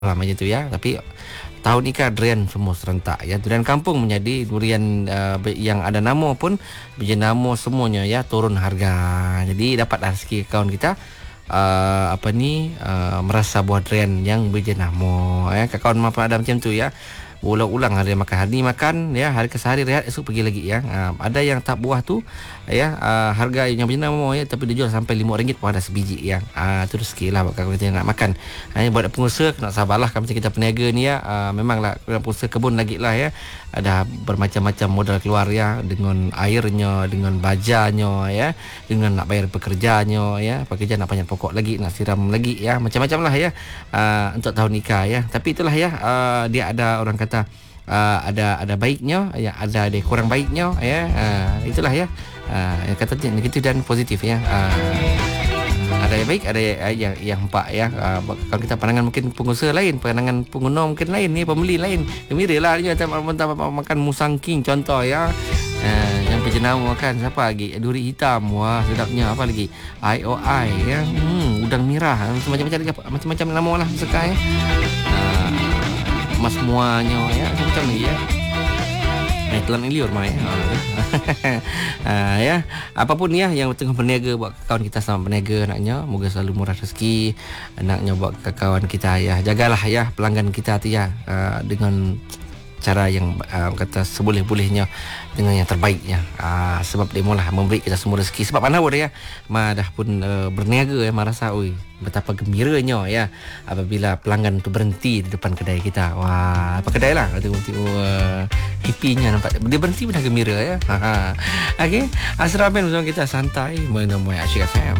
macam tu ya. Tapi tahun ni kan durian semua serentak ya. Durian kampung menjadi durian yang ada nama pun berjenama semuanya ya turun harga. Jadi dapatlah sikit kawan kita merasa buah durian yang berjenama ya. Kawan mampu ada macam tu ya. Ulang-ulang hari makan, hari ni makan ya, hari ke sehari rehat, esok pergi lagi ya. Ada yang tak buah tu ya, harga yang berjenama ya, tapi dia jual sampai RM5 pun ada sebiji ya. Tu rezeki lah kalau kita nak makan. Buat pengusaha kena sabarlah macam kita peniaga ni ya. Memanglah pengusaha kebun lagi lah ya. Ada bermacam-macam modal keluar ya, dengan airnya, dengan bajarnya ya, dengan nak bayar pekerjanya ya, pekerja nak banyak pokok lagi, nak siram lagi ya, macam-macam lah ya. Untuk tahun nikah ya. Tapi itulah ya, dia ada orang kata ada baiknya ya, ada kurang baiknya ya. Itulah ya, yang kata negatif dan positif ya. Ada yang baik, ada yang empat ya. Kalau kita pandangan mungkin pengusaha lain, pandangan pengguna mungkin lain, ni pembeli lain. Gembiralah dia makan musang king contoh ya. Yang berjenama kan siapa lagi? Duri hitam. Wah, sedapnya. Apa lagi? IOI ya. Udang merah. Macam-macam nama lah sekarang ya. Emas muanya ya, macam-macam lagi ya. Telan liur mai. Ya, apapun ya yang tengah berniaga buat kawan kita sama berniaga, naknya moga selalu murah rezeki, naknya buat kawan kita ya. Jagalah ya pelanggan kita tu ya, dengan cara yang kata seboleh-bolehnya, dengan yang terbaiknya. Sebab dia mula memberi kita semua rezeki. Sebab mana pun ya, dah pun berniaga ya, rasa betapa gembiranya ya apabila pelanggan tu berhenti di depan kedai kita. Wah, apa kedai lah, tengok hippie-nya nampak. Dia berhenti pun dah gembira ya. Okey, Asra Ben bersama kita santai menemui Asyik FM.